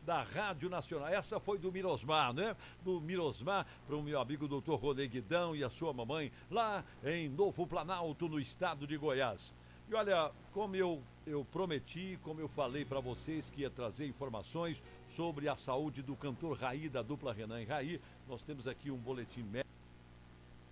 da Rádio Nacional. Essa foi do Mirosmar, né? Do Mirosmar para o meu amigo Dr. Rodê Guidão e a sua mamãe lá em Novo Planalto, no estado de Goiás. E olha, como eu prometi, como eu falei para vocês que ia trazer informações sobre a saúde do cantor Raí, da dupla Renan e Raí, nós temos aqui um boletim médico